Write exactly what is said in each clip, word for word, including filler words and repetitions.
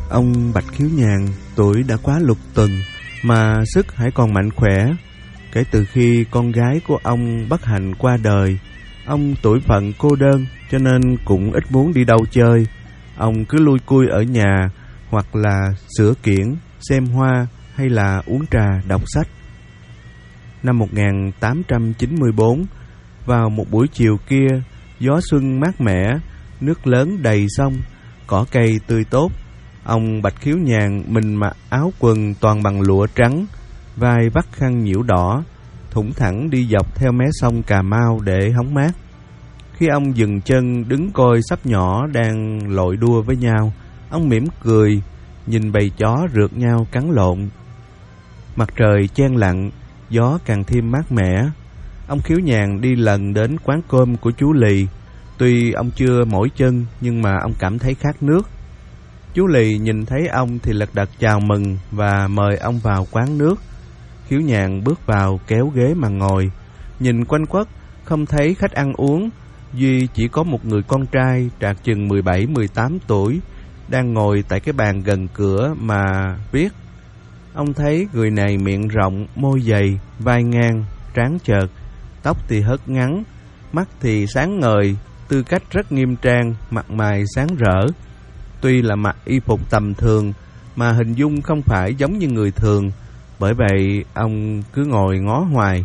Ông Bạch Khiếu Nhàn tuổi đã quá lục tuần mà sức hãy còn mạnh khỏe. Kể từ khi con gái của ông bất hạnh qua đời, ông tuổi phận cô đơn cho nên cũng ít muốn đi đâu chơi. Ông cứ lui cui ở nhà hoặc là sửa kiển, xem hoa hay là uống trà, đọc sách. Năm một nghìn tám trăm chín mươi tư, vào một buổi chiều kia, gió xuân mát mẻ, nước lớn đầy sông, cỏ cây tươi tốt. Ông Bạch Khiếu Nhàn mình mặc áo quần toàn bằng lụa trắng, vai vắt khăn nhiễu đỏ, thủng thẳng đi dọc theo mé sông Cà Mau để hóng mát. Khi ông dừng chân đứng coi sắp nhỏ đang lội đua với nhau, ông mỉm cười, nhìn bầy chó rượt nhau cắn lộn. Mặt trời chen lặng, gió càng thêm mát mẻ. Ông Khiếu Nhàn đi lần đến quán cơm của chú Lì. Tuy ông chưa mỏi chân nhưng mà ông cảm thấy khát nước. Chú Lì nhìn thấy ông thì lật đật chào mừng và mời ông vào quán nước. Khiếu Nhàn bước vào kéo ghế mà ngồi, nhìn quanh quất không thấy khách ăn uống, duy chỉ có một người con trai trạc chừng mười bảy mười tám tuổi đang ngồi tại cái bàn gần cửa mà viết. Ông thấy người này miệng rộng, môi dày, vai ngang, trán chợt, tóc thì hớt ngắn, mắt thì sáng ngời, tư cách rất nghiêm trang, mặt mày sáng rỡ. Tuy là mặc y phục tầm thường mà hình dung không phải giống như người thường, bởi vậy ông cứ ngồi ngó hoài.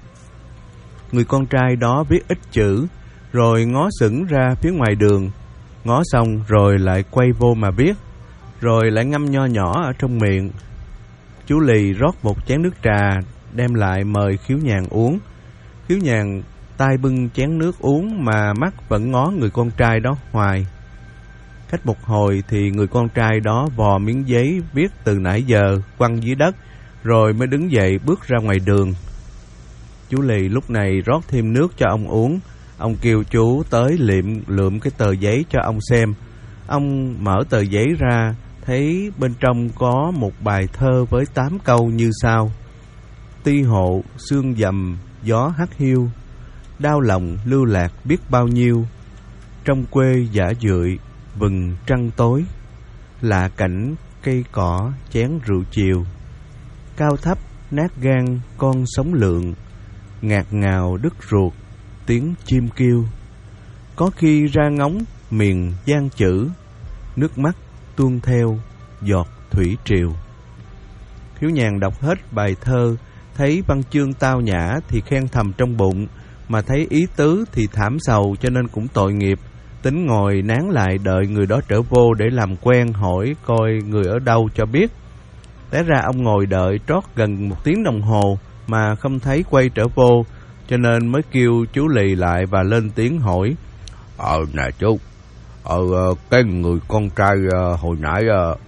Người con trai đó viết ít chữ, rồi ngó sững ra phía ngoài đường, ngó xong rồi lại quay vô mà viết, rồi lại ngâm nho nhỏ ở trong miệng. Chú Lì rót một chén nước trà đem lại mời Khiếu Nhàn uống. Khiếu Nhàn tay bưng chén nước uống mà mắt vẫn ngó người con trai đó hoài. Cách một hồi thì người con trai đó vò miếng giấy viết từ nãy giờ quăng dưới đất, rồi mới đứng dậy bước ra ngoài đường. Chú Lì lúc này rót thêm nước cho ông uống. Ông kêu chú tới liệm lượm cái tờ giấy cho ông xem. Ông mở tờ giấy ra, thấy bên trong có một bài thơ với tám câu như sau: Ti hộ sương dầm gió hắt hiu, đau lòng lưu lạc biết bao nhiêu. Trong quê giả dưỡi vừng trăng tối, lạ cảnh cây cỏ chén rượu chiều. Cao thấp nát gan con sống lượng, ngạt ngào đứt ruột tiếng chim kêu. Có khi ra ngóng miền gian chữ, nước mắt tuôn theo giọt thủy triều. Khiếu Nhàn đọc hết bài thơ, thấy văn chương tao nhã thì khen thầm trong bụng, mà thấy ý tứ thì thảm sầu cho nên cũng tội nghiệp. Tính ngồi nán lại đợi người đó trở vô để làm quen, hỏi coi người ở đâu cho biết. Té ra ông ngồi đợi trót gần một tiếng đồng hồ mà không thấy quay trở vô, cho nên mới kêu chú Lì lại và lên tiếng hỏi: Ờ nè chú, Ờ cái người con trai hồi nãy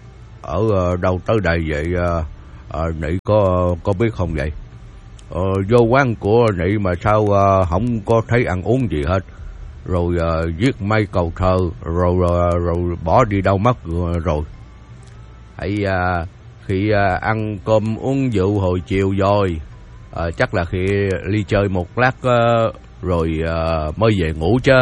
ở đâu tới đây vậy? Ờ, Nị có có biết không vậy? Ờ, vô quán của Nị mà sao không có thấy ăn uống gì hết, rồi uh, viết mấy câu thơ rồi, rồi rồi bỏ đi đâu mất rồi. Hãy uh, khi uh, ăn cơm uống rượu hồi chiều rồi, uh, chắc là khi đi chơi một lát uh, rồi uh, mới về ngủ chứ.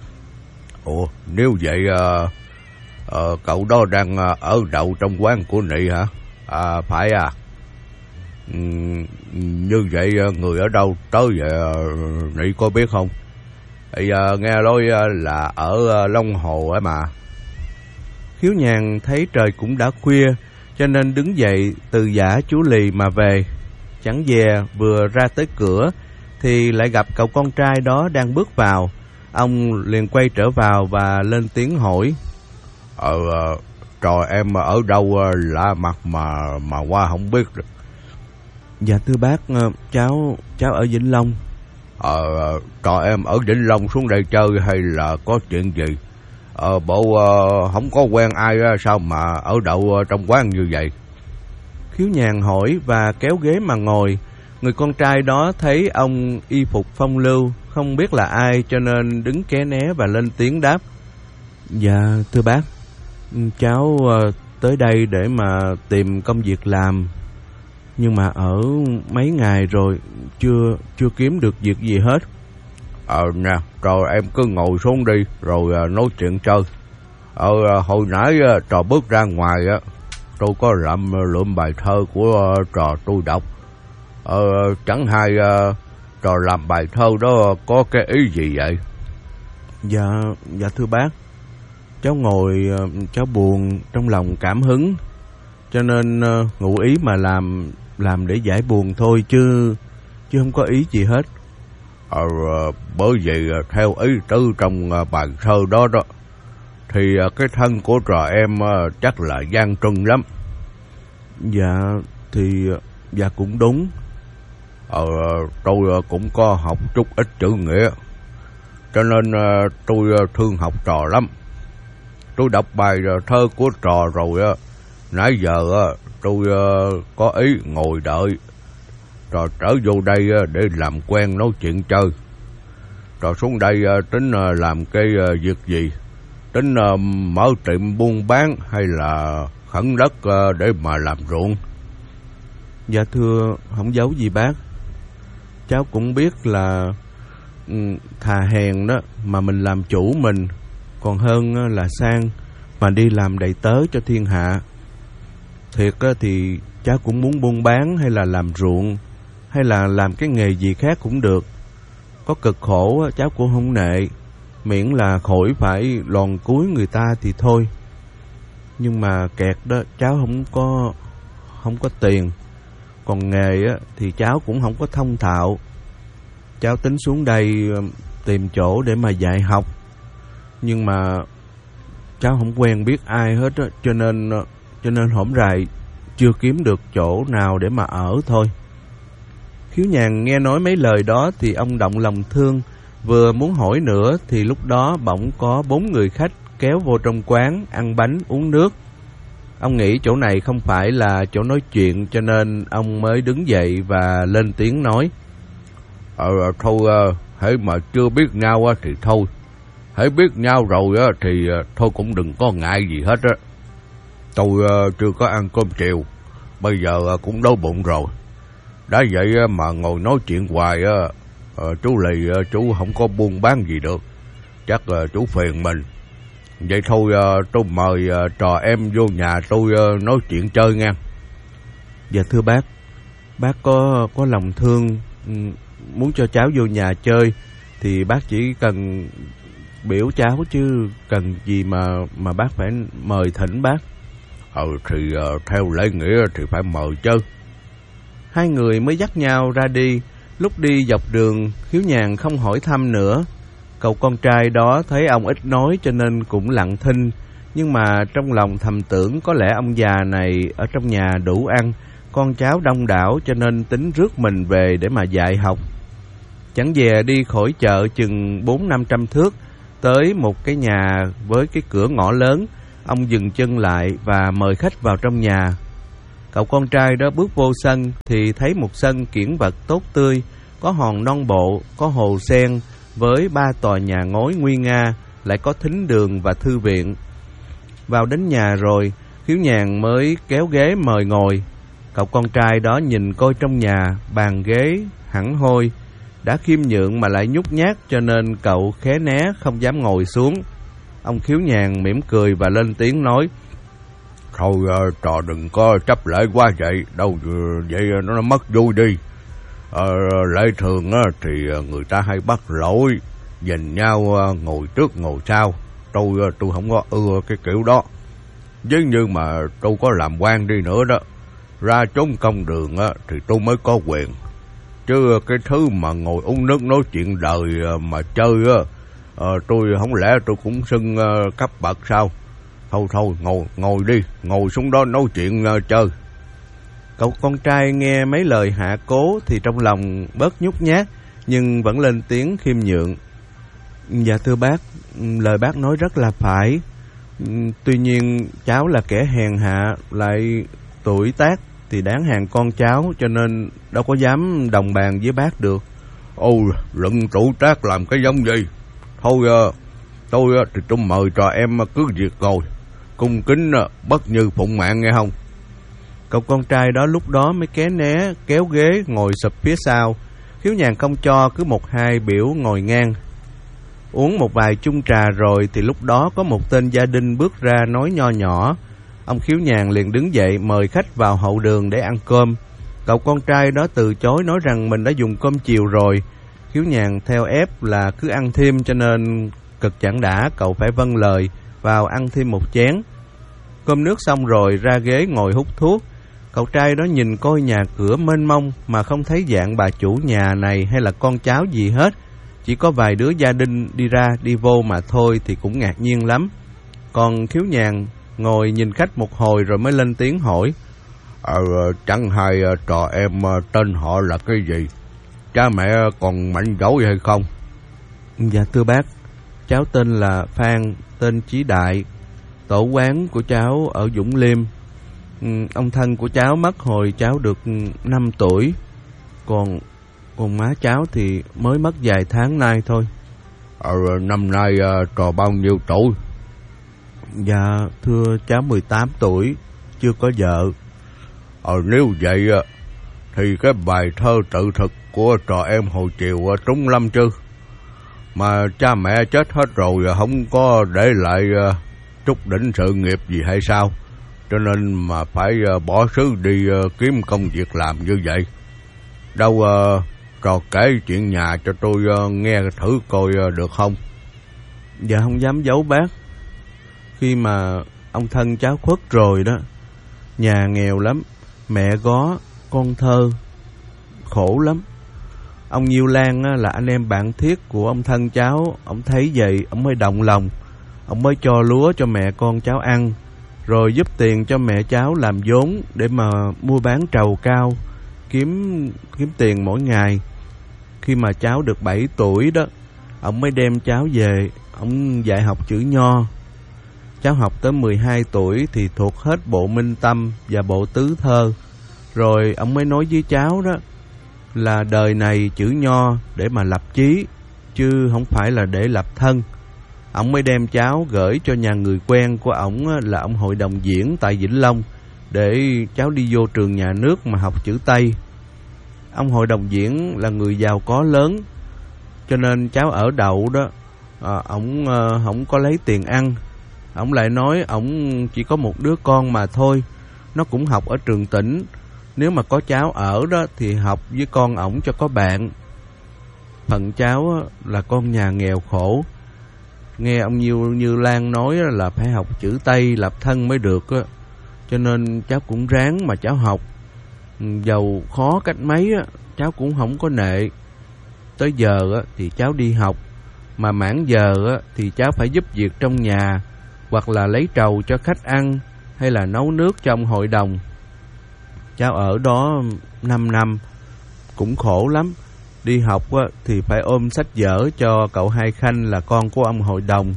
Ủa nếu vậy uh, uh, cậu đó đang uh, ở đậu trong quán của Nị hả? À, phải à. Uhm, như vậy uh, người ở đâu tới vậy uh, Nị có biết không? Thì uh, nghe nói uh, là ở uh, Long Hồ ấy mà. Khiếu Nhàn thấy trời cũng đã khuya, cho nên đứng dậy từ giả chú Lì mà về. Chẳng dè vừa ra tới cửa thì lại gặp cậu con trai đó đang bước vào. Ông liền quay trở vào và lên tiếng hỏi: Ờ, uh, trò em ở đâu uh, lạ mặt mà mà qua không biết được. Dạ thưa bác, uh, cháu cháu ở Vĩnh Long. Ờ, trò em ở Vĩnh Long xuống đây chơi hay là có chuyện gì? Ờ, bộ uh, không có quen ai sao mà ở đậu trong quán như vậy? Khiếu Nhàn hỏi và kéo ghế mà ngồi. Người con trai đó thấy ông y phục phong lưu, không biết là ai cho nên đứng ké né và lên tiếng đáp: Dạ thưa bác, cháu uh, tới đây để mà tìm công việc làm, nhưng mà ở mấy ngày rồi chưa chưa kiếm được việc gì hết. Ờ nè, rồi em cứ ngồi xuống đi rồi uh, nói chuyện chơi. Ờ, hồi nãy trò bước ra ngoài á, tôi có làm lượm bài thơ của trò tôi đọc. Ờ, chẳng hay trò làm bài thơ đó có cái ý gì vậy? Dạ, dạ thưa bác, cháu ngồi cháu buồn trong lòng cảm hứng, cho nên ngụ ý mà làm làm để giải buồn thôi chứ chứ không có ý gì hết. Ờ, bởi vì theo ý tứ trong bài thơ đó đó thì cái thân của trò em chắc là gian truân lắm. Dạ thì dạ cũng đúng. Ờ, tôi cũng có học chút ít chữ nghĩa, cho nên tôi thương học trò lắm. Tôi đọc bài thơ của trò rồi á, nãy giờ tôi có ý ngồi đợi trò trở vô đây để làm quen nói chuyện chơi. Trò xuống đây tính làm cái việc gì? Tính mở tiệm buôn bán hay là khẩn đất để mà làm ruộng? Dạ thưa, không giấu gì bác, cháu cũng biết là thà hèn đó mà mình làm chủ mình, còn hơn là sang mà đi làm đầy tớ cho thiên hạ. Thiệt thì cháu cũng muốn buôn bán hay là làm ruộng, hay là làm cái nghề gì khác cũng được. Có cực khổ cháu cũng không nệ, miễn là khỏi phải lòn cúi người ta thì thôi. Nhưng mà kẹt đó, cháu không có không có tiền, còn nghề thì cháu cũng không có thông thạo. Cháu tính xuống đây tìm chỗ để mà dạy học, nhưng mà cháu không quen biết ai hết á, cho nên cho nên hổm rày chưa kiếm được chỗ nào để mà ở thôi. Khiếu Nhàn nghe nói mấy lời đó thì ông động lòng thương, vừa muốn hỏi nữa thì lúc đó bỗng có bốn người khách kéo vô trong quán ăn bánh uống nước. Ông nghĩ chỗ này không phải là chỗ nói chuyện, cho nên ông mới đứng dậy và lên tiếng nói: Ờ thôi, hễ mà chưa biết nhau thì thôi, hễ biết nhau rồi thì thôi cũng đừng có ngại gì hết á. Tôi chưa có ăn cơm chiều, bây giờ cũng đói bụng rồi. Đã vậy mà ngồi nói chuyện hoài á, chú Lì chú không có buôn bán gì được, chắc chú phiền mình. Vậy thôi tôi mời trò em vô nhà tôi nói chuyện chơi nha. Dạ thưa bác, bác có có lòng thương muốn cho cháu vô nhà chơi thì bác chỉ cần biểu cháu, chứ cần gì mà mà bác phải mời thỉnh bác. Ừ thì uh, theo lễ nghĩa thì phải mời chứ. Hai người mới dắt nhau ra đi. Lúc đi dọc đường, Khiếu Nhàn không hỏi thăm nữa. Cậu con trai đó thấy ông ít nói cho nên cũng lặng thinh, nhưng mà trong lòng thầm tưởng có lẽ ông già này ở trong nhà đủ ăn, con cháu đông đảo cho nên tính rước mình về để mà dạy học. Chẳng dè đi khỏi chợ chừng bốn năm trăm thước, tới một cái nhà với cái cửa ngõ lớn. Ông dừng chân lại và mời khách vào trong nhà. Cậu con trai đó bước vô sân thì thấy một sân kiển vật tốt tươi, có hòn non bộ, có hồ sen với ba tòa nhà ngói nguy nga, lại có thính đường và thư viện. Vào đến nhà rồi, Khiếu Nhàn mới kéo ghế mời ngồi. Cậu con trai đó nhìn coi trong nhà, bàn ghế hẳn hoi, đã khiêm nhượng mà lại nhút nhát, cho nên cậu khé né không dám ngồi xuống. Ông Khiếu Nhàn mỉm cười và lên tiếng nói: Thôi uh, trò đừng có chấp lễ quá vậy, đâu vậy nó mất vui đi. Uh, lễ thường uh, thì người ta hay bắt lỗi, nhìn nhau uh, ngồi trước ngồi sau. Tôi uh, tôi không có ưa cái kiểu đó. Nếu như mà tôi có làm quan đi nữa đó, ra chốn công đường uh, thì tôi mới có quyền. Chứ cái thứ mà ngồi uống nước nói chuyện đời uh, mà chơi uh, uh, tôi không lẽ tôi cũng xưng uh, cấp bậc sao? Thôi thôi, ngồi ngồi đi, ngồi xuống đó nói chuyện uh, chơi. Cậu con trai nghe mấy lời hạ cố thì trong lòng bớt nhút nhát, nhưng vẫn lên tiếng khiêm nhượng: Dạ thưa bác, lời bác nói rất là phải. Tuy nhiên cháu là kẻ hèn hạ, lại tuổi tác thì đáng hàng con cháu, cho nên đâu có dám đồng bàn với bác được. Ôi, luận tuổi tác làm cái giống gì? Thôi, uh, tôi uh, thì tôi mời trò em uh, cứ việc ngồi, cung kính uh, bất như phụng mạng nghe không? Cậu con trai đó lúc đó mới ké né, kéo ghế ngồi sụp phía sau. Khiếu Nhàn không cho, cứ một hai biểu ngồi ngang. Uống một vài chung trà rồi thì lúc đó có một tên gia đình bước ra nói nho nhỏ. Ông Khiếu Nhàn liền đứng dậy mời khách vào hậu đường để ăn cơm. Cậu con trai đó từ chối, nói rằng mình đã dùng cơm chiều rồi. Khiếu Nhàn theo ép là cứ ăn thêm, cho nên cực chẳng đã cậu phải vâng lời vào ăn thêm một chén. Cơm nước xong rồi ra ghế ngồi hút thuốc. Cậu trai đó nhìn coi nhà cửa mênh mông mà không thấy dạng bà chủ nhà này hay là con cháu gì hết. Chỉ có vài đứa gia đình đi ra đi vô mà thôi thì cũng ngạc nhiên lắm. Còn Khiếu Nhàn ngồi nhìn khách một hồi rồi mới lên tiếng hỏi: Ờ, chẳng hay trò em tên họ là cái gì? Cha mẹ còn mạnh dỗi hay không? Dạ thưa bác, cháu tên là Phan, tên Chí Đại. Tổ quán của cháu ở Vũng Liêm. Ừ, ông thân của cháu mất hồi cháu được năm tuổi. Còn còn má cháu thì mới mất vài tháng nay thôi. Ờ, năm nay trò bao nhiêu tuổi? Dạ thưa cháu mười tám tuổi, chưa có vợ. Ờ, nếu vậy thì cái bài thơ tự thực của trò em hồi chiều trúng lắm chứ. Mà cha mẹ chết hết rồi, không có để lại trúc đỉnh sự nghiệp gì hay sao? Cho nên mà phải bỏ xứ đi kiếm công việc làm như vậy. Đâu trò kể chuyện nhà cho tôi nghe thử coi được không? Dạ không dám giấu bác. Khi mà ông thân cháu khuất rồi đó, nhà nghèo lắm, mẹ có con thơ, khổ lắm. Ông Nhiêu Lan là anh em bạn thiết của ông thân cháu. Ông thấy vậy ông mới động lòng. Ông mới cho lúa cho mẹ con cháu ăn, rồi giúp tiền cho mẹ cháu làm vốn để mà mua bán trầu cao, kiếm kiếm tiền mỗi ngày. Khi mà cháu được bảy tuổi đó, ông mới đem cháu về, ông dạy học chữ nho. Cháu học tới mười hai tuổi thì thuộc hết bộ Minh Tâm và bộ Tứ Thơ. Rồi ông mới nói với cháu đó là đời này chữ nho để mà lập chí, chứ không phải là để lập thân. Ông mới đem cháu gửi cho nhà người quen của ổng là ông hội đồng diễn tại Vĩnh Long, để cháu đi vô trường nhà nước mà học chữ Tây. Ông hội đồng diễn là người giàu có lớn, cho nên cháu ở đậu đó, à, ổng à, không có lấy tiền ăn. Ổng lại nói ổng chỉ có một đứa con mà thôi, nó cũng học ở trường tỉnh. Nếu mà có cháu ở đó thì học với con ổng cho có bạn. Phận cháu là con nhà nghèo khổ. Nghe ông Nhiêu Như Lan nói là phải học chữ Tây lập thân mới được, cho nên cháu cũng ráng mà cháu học. Dầu khó cách mấy cháu cũng không có nệ. Tới giờ thì cháu đi học, mà mãn giờ thì cháu phải giúp việc trong nhà, hoặc là lấy trầu cho khách ăn, hay là nấu nước cho ông hội đồng. Cháu ở đó năm năm, cũng khổ lắm. Đi học thì phải ôm sách vở cho cậu Hai Khanh là con của ông hội đồng.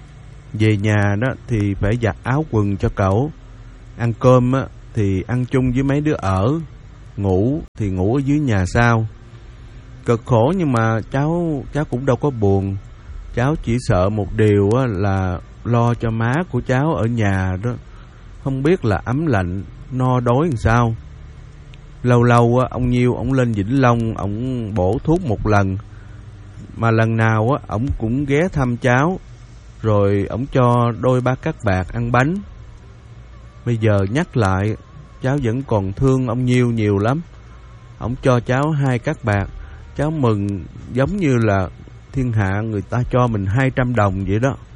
Về nhà đó thì phải giặt áo quần cho cậu. Ăn cơm thì ăn chung với mấy đứa ở. Ngủ thì ngủ ở dưới nhà sau. Cực khổ nhưng mà cháu cháu cũng đâu có buồn. Cháu chỉ sợ một điều là lo cho má của cháu ở nhà đó, không biết là ấm lạnh, no đói làm sao. Lâu lâu ông Nhiêu ông lên Vĩnh Long, ông bổ thuốc một lần, mà lần nào ông cũng ghé thăm cháu, rồi ông cho đôi ba cát bạc ăn bánh. Bây giờ nhắc lại, cháu vẫn còn thương ông Nhiêu nhiều lắm. Ông cho cháu hai cát bạc, cháu mừng giống như là thiên hạ người ta cho mình hai trăm đồng vậy đó.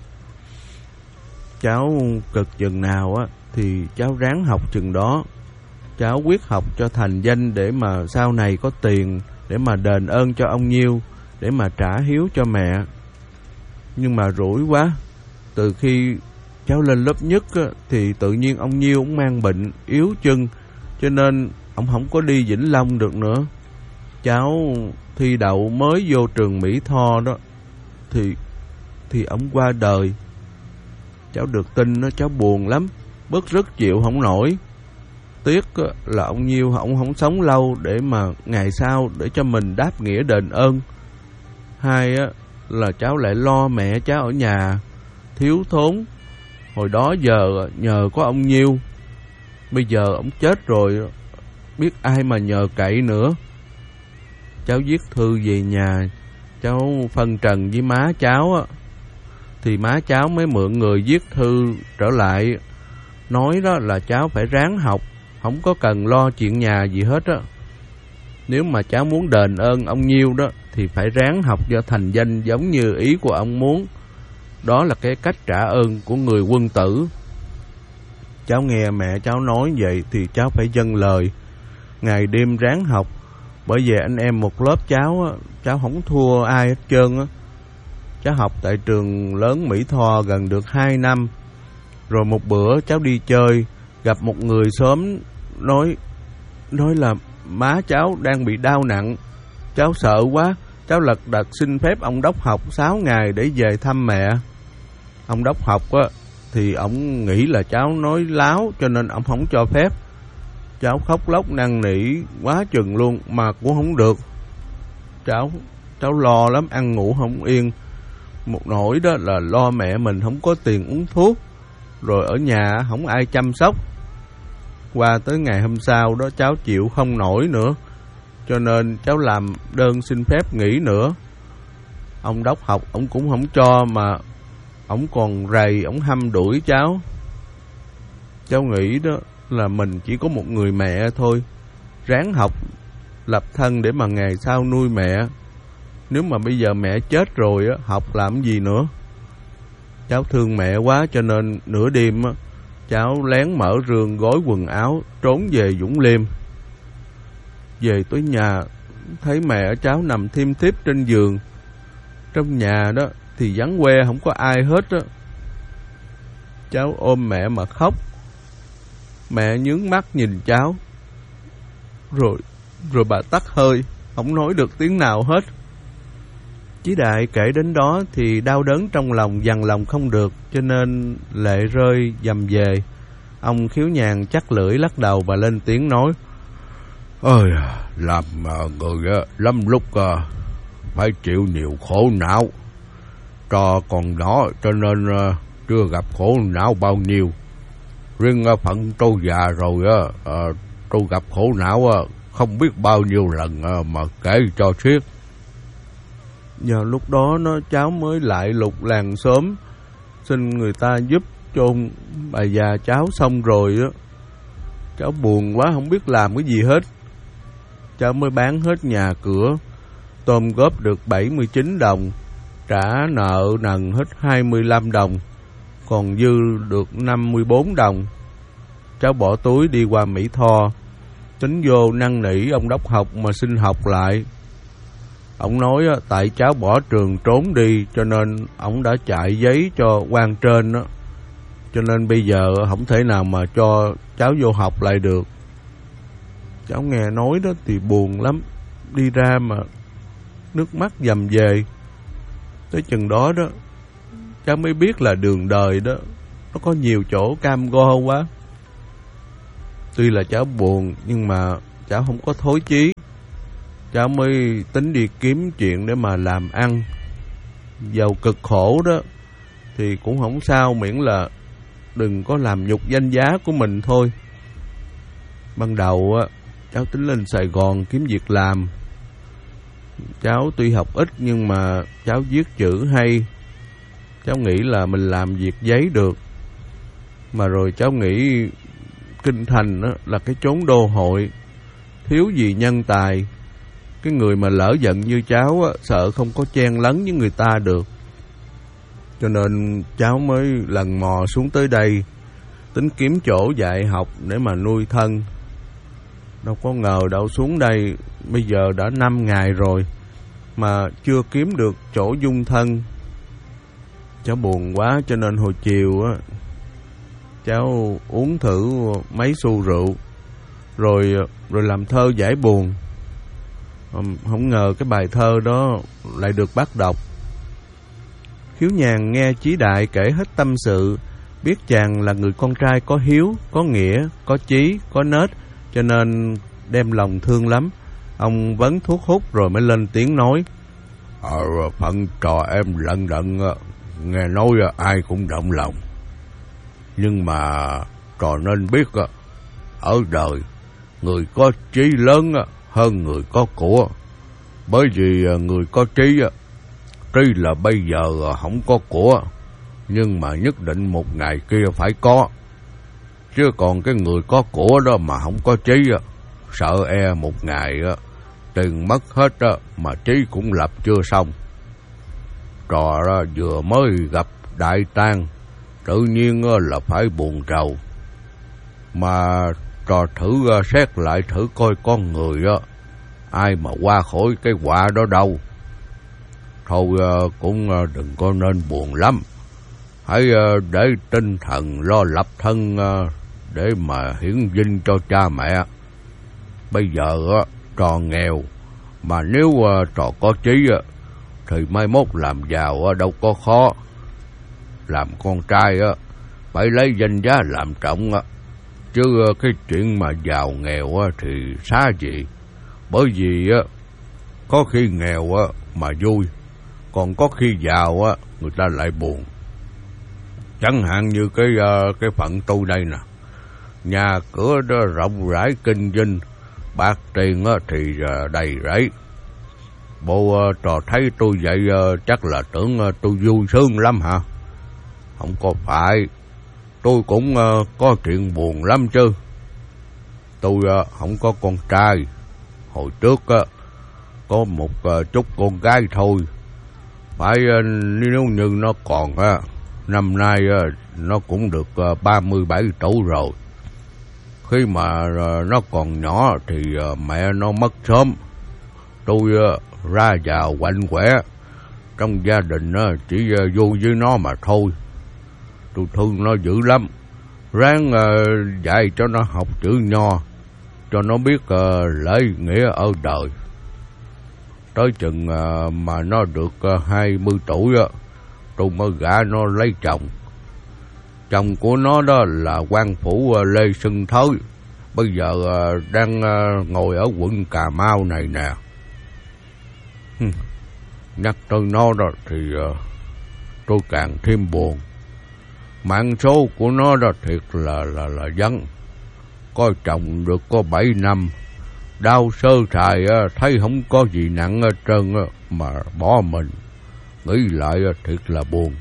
Cháu cực chừng nào á thì cháu ráng học chừng đó. Cháu quyết học cho thành danh để mà sau này có tiền để mà đền ơn cho ông Nhiêu, để mà trả hiếu cho mẹ. Nhưng mà rủi quá, từ khi cháu lên lớp nhất á, thì tự nhiên ông Nhiêu ông mang bệnh yếu chân, cho nên ông không có đi Vĩnh Long được nữa. Cháu thi đậu mới vô trường Mỹ Tho đó thì thì ông qua đời. Cháu được tin đó, cháu buồn lắm, bức rứt chịu không nổi. Tiếc là ông Nhiêu ông không sống lâu để mà ngày sau để cho mình đáp nghĩa đền ơn. Hai á là cháu lại lo mẹ cháu ở nhà thiếu thốn. Hồi đó giờ nhờ có ông Nhiêu, bây giờ ông chết rồi, biết ai mà nhờ cậy nữa. Cháu viết thư về nhà cháu phân trần với má cháu á, thì má cháu mới mượn người viết thư trở lại, nói đó là cháu phải ráng học, không có cần lo chuyện nhà gì hết á. Nếu mà cháu muốn đền ơn ông Nhiêu đó thì phải ráng học cho thành danh giống như ý của ông muốn. Đó là cái cách trả ơn của người quân tử. Cháu nghe mẹ cháu nói vậy thì cháu phải dâng lời, ngày đêm ráng học. Bởi vì anh em một lớp cháu á, cháu không thua ai hết trơn á. Cháu học tại trường lớn Mỹ Tho gần được hai năm. Rồi một bữa cháu đi chơi, gặp một người xóm nói nói là má cháu đang bị đau nặng. Cháu sợ quá, cháu lật đật xin phép ông đốc học sáu ngày để về thăm mẹ. Ông đốc học á thì ổng nghĩ là cháu nói láo cho nên ổng không cho phép. Cháu khóc lóc năn nỉ quá chừng luôn mà cũng không được. Cháu cháu lo lắm, ăn ngủ không yên. Một nỗi đó là lo mẹ mình không có tiền uống thuốc, rồi ở nhà không ai chăm sóc. Qua tới ngày hôm sau đó cháu chịu không nổi nữa, cho nên cháu làm đơn xin phép nghỉ nữa. Ông đốc học ổng cũng không cho, mà ổng còn rầy, ổng hăm đuổi cháu. Cháu nghĩ đó là mình chỉ có một người mẹ thôi, ráng học lập thân để mà ngày sau nuôi mẹ. Nếu mà bây giờ mẹ chết rồi á, học làm gì nữa. Cháu thương mẹ quá cho nên nửa đêm á, cháu lén mở rương gói quần áo trốn về Vũng Liêm. Về tới nhà thấy mẹ cháu nằm thiêm thiếp trên giường. Trong nhà đó thì vắng que, không có ai hết á. Cháu ôm mẹ mà khóc. Mẹ nhướng mắt nhìn cháu, Rồi Rồi bà tắt hơi, không nói được tiếng nào hết. Chí Đại kể đến đó thì đau đớn trong lòng dằn lòng không được, cho nên lệ rơi dầm về. Ông Khiếu Nhàn chắc lưỡi lắc đầu và lên tiếng nói: Ơi, làm người lắm lúc phải chịu nhiều khổ não. Trò còn nhỏ cho nên chưa gặp khổ não bao nhiêu. Riêng phận tôi già rồi tôi gặp khổ não không biết bao nhiêu lần mà kể cho xiết. Nhờ lúc đó nó cháu mới lại lục làng xóm xin người ta giúp chôn bà già cháu xong rồi á. Cháu buồn quá không biết làm cái gì hết. Cháu mới bán hết nhà cửa, tôm góp được bảy mươi chín đồng, trả nợ nần hết hai mươi lăm đồng, còn dư được năm mươi bốn đồng. Cháu bỏ túi đi qua Mỹ Tho, tính vô năn nỉ ông đốc học mà xin học lại. Ông nói tại cháu bỏ trường trốn đi cho nên ông đã chạy giấy cho quan trên đó, cho nên bây giờ không thể nào mà cho cháu vô học lại được. Cháu nghe nói đó thì buồn lắm, đi ra mà nước mắt dầm về. Tới chừng đó đó cháu mới biết là đường đời đó nó có nhiều chỗ cam go quá. Tuy là cháu buồn nhưng mà cháu không có thối chí. Cháu mới tính đi kiếm chuyện để mà làm ăn. Dầu cực khổ đó thì cũng không sao, miễn là đừng có làm nhục danh giá của mình thôi. Ban đầu á, cháu tính lên Sài Gòn kiếm việc làm. Cháu tuy học ít nhưng mà cháu viết chữ hay. Cháu nghĩ là mình làm việc giấy được. Mà rồi cháu nghĩ Kinh Thành á, là cái chốn đô hội, thiếu gì nhân tài. Cái người mà lỡ giận như cháu á, sợ không có chen lấn với người ta được. Cho nên cháu mới lần mò xuống tới đây, tính kiếm chỗ dạy học để mà nuôi thân. Đâu có ngờ đâu xuống đây bây giờ đã năm ngày rồi mà chưa kiếm được chỗ dung thân. Cháu buồn quá cho nên hồi chiều á, cháu uống thử mấy xu rượu Rồi rồi làm thơ giải buồn. Không ngờ cái bài thơ đó lại được bác đọc. Khiếu Nhàn nghe Chí Đại kể hết tâm sự, biết chàng là người con trai có hiếu, có nghĩa, có chí, có nết, cho nên đem lòng thương lắm. Ông vấn thuốc hút rồi mới lên tiếng nói: Ờ, phận trò em lận đận, nghe nói ai cũng động lòng. Nhưng mà trò nên biết, ở đời người có trí lớn hơn người có của. Bởi vì người có trí tuy là bây giờ không có của, nhưng mà nhất định một ngày kia phải có. Chứ còn cái người có của đó mà không có trí, sợ e một ngày tiền mất hết mà trí cũng lập chưa xong. Trò vừa mới gặp đại tang, tự nhiên là phải buồn rầu. Mà trò thử xét lại thử coi con người đó, ai mà qua khỏi cái họa đó đâu. Thôi cũng đừng có nên buồn lắm. Hãy để tinh thần lo lập thân để mà hiển vinh cho cha mẹ. Bây giờ trò nghèo, mà nếu trò có trí thì mai mốt làm giàu đâu có khó. Làm con trai phải lấy danh giá làm trọng, chứ cái chuyện mà giàu nghèo thì xa gì. Bởi vì có khi nghèo mà vui, còn có khi giàu người ta lại buồn. Chẳng hạn như cái cái phận tôi đây nè, nhà cửa đó rộng rãi kinh doanh, bạc tiền thì đầy rẫy. Bộ trò thấy tôi vậy chắc là tưởng tôi vui sướng lắm hả? Không có phải, tôi cũng có chuyện buồn lắm chứ. Tôi không có con trai. Hồi trước có một chút con gái thôi. Phải nếu như nó còn năm nay nó cũng được ba mươi bảy tuổi rồi. Khi mà nó còn nhỏ thì mẹ nó mất sớm. Tôi ra vào quạnh quẻ, trong gia đình chỉ vui với nó mà thôi. Tôi thương nó dữ lắm, ráng dạy cho nó học chữ nho, cho nó biết lễ nghĩa ở đời. Tới chừng mà nó được hai mươi tuổi, tôi mới gả nó lấy chồng. Chồng của nó đó là quan phủ Lê Xuân Thới, bây giờ đang ngồi ở quận Cà Mau này nè. Nhắc tới nó đó thì tôi càng thêm buồn. Mạng số của nó đó thiệt là là là vắng. Có chồng được có bảy năm, đau sơ sài thấy không có gì nặng ở trơn mà bỏ mình. Nghĩ lại thiệt là buồn.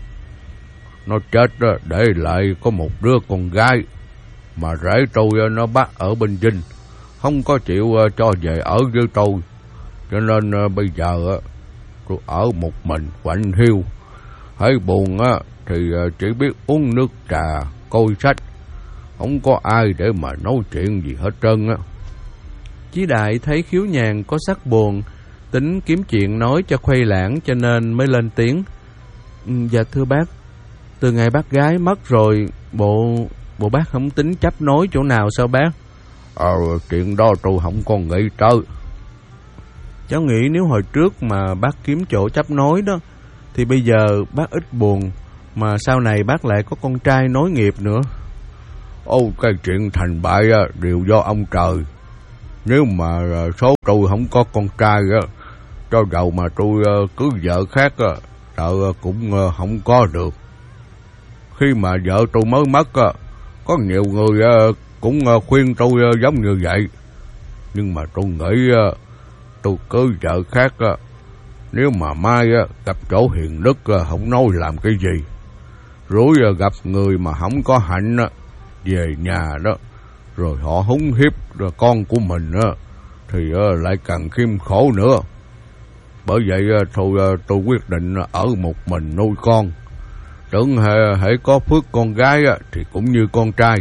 Nó chết để lại có một đứa con gái, mà rể tôi nó bắt ở bên Vinh, không có chịu cho về ở với tôi. Cho nên bây giờ tôi ở một mình quạnh hiu. Hãy buồn thì chỉ biết uống nước trà, coi sách, không có ai để mà nói chuyện gì hết trơn á. Chí Đại thấy Khiếu Nhàn có sắc buồn, tính kiếm chuyện nói cho khuây lãng, cho nên mới lên tiếng. Dạ thưa bác, từ ngày bác gái mất rồi, bộ bộ bác không tính chấp nối chỗ nào sao bác? Ờ, chuyện đó tôi không có nghĩ tới. Cháu nghĩ nếu hồi trước mà bác kiếm chỗ chấp nối đó, thì bây giờ bác ít buồn, mà sau này bác lại có con trai nối nghiệp nữa. Ô, cái chuyện thành bại đều do ông trời. Nếu mà số tôi không có con trai, cho đầu mà tôi cưới vợ khác, sợ cũng không có được. Khi mà vợ tôi mới mất, có nhiều người cũng khuyên tôi giống như vậy. Nhưng mà tôi nghĩ tôi cưới vợ khác, nếu mà mai gặp chỗ hiền đức không nói làm cái gì. Rồi gặp người mà không có hạnh về nhà đó, rồi họ húng hiếp rồi con của mình thì lại càng khiêm khổ nữa. Bởi vậy thôi tôi quyết định ở một mình nuôi con. Tưởng hễ có phước con gái thì cũng như con trai.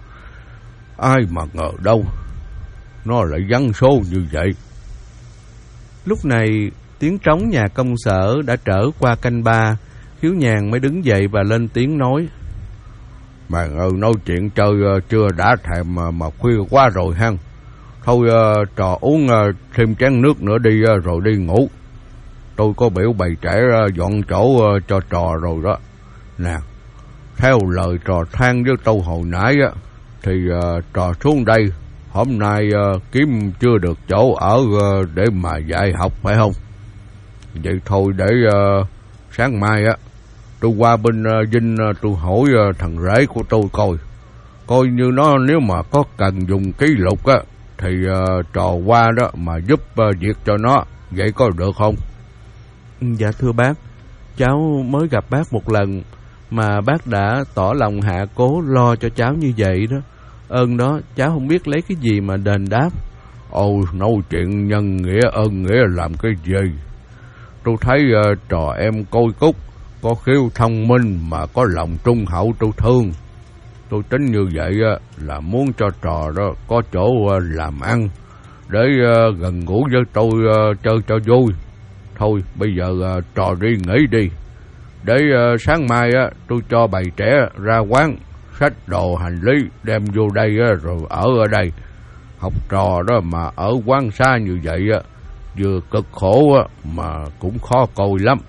Ai mà ngờ đâu nó lại vắng số như vậy. Lúc này tiếng trống nhà công sở đã trở qua canh ba. Khiếu Nhàn mới đứng dậy và lên tiếng nói. Mày ơi, nói chuyện chơi chưa đã thèm mà, mà khuya quá rồi ha. Thôi trò uống thêm chén nước nữa đi rồi đi ngủ. Tôi có biểu bày trẻ dọn chỗ cho trò rồi đó. Nè, theo lời trò than với tôi hồi nãy thì trò xuống đây. Hôm nay kiếm chưa được chỗ ở để mà dạy học phải không? Vậy thôi để sáng mai á tôi qua bên Vinh tôi hỏi thằng rể của tôi coi. Coi như nó nếu mà có cần dùng ký lục á thì trò qua đó mà giúp việc cho nó. Vậy có được không? Dạ thưa bác, cháu mới gặp bác một lần mà bác đã tỏ lòng hạ cố lo cho cháu như vậy đó. Ơn đó cháu không biết lấy cái gì mà đền đáp. Ôi, nói chuyện nhân nghĩa ơn nghĩa làm cái gì? Tôi thấy uh, trò em Côi Cúc có khiếu thông minh mà có lòng trung hậu, tôi thương. Tôi tính như vậy uh, là muốn cho trò đó có chỗ uh, làm ăn, để uh, gần gũi với tôi uh, chơi cho vui. Thôi bây giờ uh, trò đi nghỉ đi, để uh, sáng mai uh, tôi cho bầy trẻ ra quán xách đồ hành lý đem vô đây uh, rồi ở ở đây. Học trò đó mà ở quán xa như vậy uh, vừa cực khổ uh, mà cũng khó coi lắm.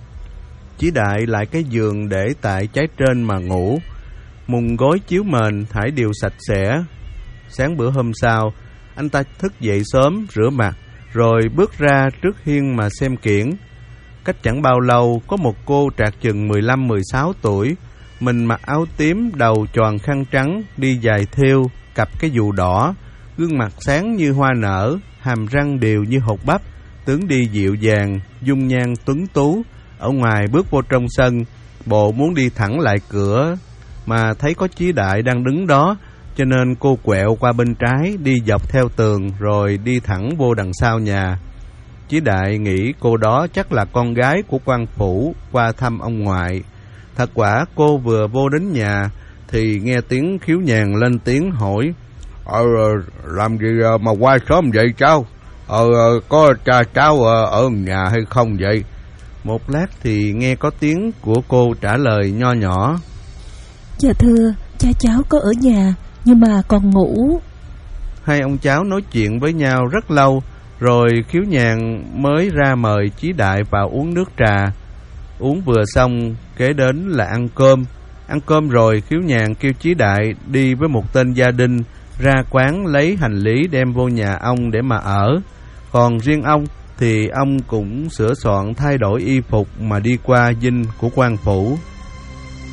Chí Đại lại cái giường để tại trái trên mà ngủ, mùng gối chiếu mền thải đều sạch sẽ. Sáng bữa hôm sau, anh ta thức dậy sớm rửa mặt rồi bước ra trước hiên mà xem kiển. Cách chẳng bao lâu, có một cô trạc chừng mười lăm mười sáu tuổi, mình mặc áo tím, đầu choàng khăn trắng, đi giày thêu, cặp cái dù đỏ, gương mặt sáng như hoa nở, hàm răng đều như hột bắp, tướng đi dịu dàng, dung nhan tuấn tú. Ở ngoài bước vô trong sân, bộ muốn đi thẳng lại cửa, mà thấy có Chí Đại đang đứng đó, cho nên cô quẹo qua bên trái, đi dọc theo tường rồi đi thẳng vô đằng sau nhà. Chí Đại nghĩ cô đó chắc là con gái của quan phủ qua thăm ông ngoại. Thật quả cô vừa vô đến nhà thì nghe tiếng Khiếu Nhàn lên tiếng hỏi: Ờ, làm gì mà qua sớm vậy cháu? Ờ, có cha cháu ở nhà hay không vậy? Một lát thì nghe có tiếng của cô trả lời nho nhỏ: Dạ thưa, cha cháu có ở nhà, nhưng mà còn ngủ. Hai ông cháu nói chuyện với nhau rất lâu, rồi Khiếu Nhàn mới ra mời Chí Đại vào uống nước trà. Uống vừa xong, kế đến là ăn cơm. Ăn cơm rồi, Khiếu Nhàn kêu Chí Đại đi với một tên gia đình ra quán lấy hành lý đem vô nhà ông để mà ở. Còn riêng ông thì ông cũng sửa soạn thay đổi y phục mà đi qua dinh của quan phủ.